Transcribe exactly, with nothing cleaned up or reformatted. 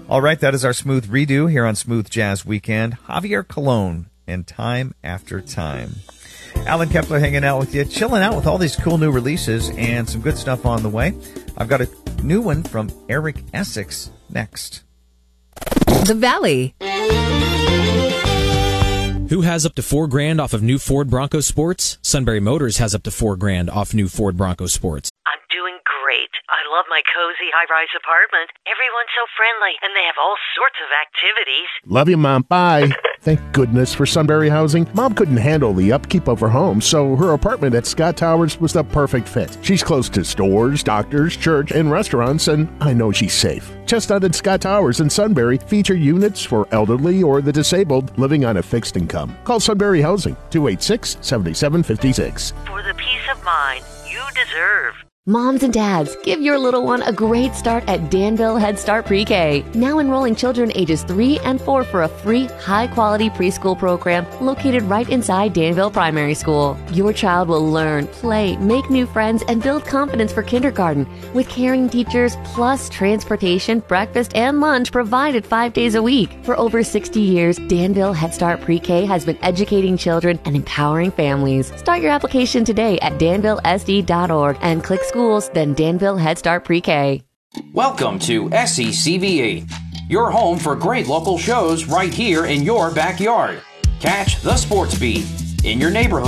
All right, that is our smooth redo here on Smooth Jazz Weekend. Javier Colon and Time After Time. Alan Kepler hanging out with you, chilling out with all these cool new releases and some good stuff on the way. I've got a new one from Eric Essex next. The Valley. Who has up to four grand off of new Ford Bronco Sports? Sunbury Motors has up to four grand off new Ford Bronco Sports. I'm doing great. I love my cozy high-rise apartment. Everyone's so friendly, and they have all sorts of activities. Love you, Mom. Bye. Thank goodness for Sunbury Housing. Mom couldn't handle the upkeep of her home, so her apartment at Scott Towers was the perfect fit. She's close to stores, doctors, church, and restaurants, and I know she's safe. Chestnut and Scott Towers in Sunbury feature units for elderly or the disabled living on a fixed income. Call Sunbury Housing, two eight six, seven seven five six. For the peace of mind you deserve. Moms and dads, give your little one a great start at Danville Head Start Pre-K. Now enrolling children ages three and four for a free, high-quality preschool program located right inside Danville Primary School. Your child will learn, play, make new friends, and build confidence for kindergarten with caring teachers plus transportation, breakfast, and lunch provided five days a week. For over sixty years, Danville Head Start Pre-K has been educating children and empowering families. Start your application today at danville s d dot org and click school. Schools, then Danville Head Start Pre-K. Welcome to S E C V E, your home for great local shows right here in your backyard. Catch the Sports Beat in your neighborhood.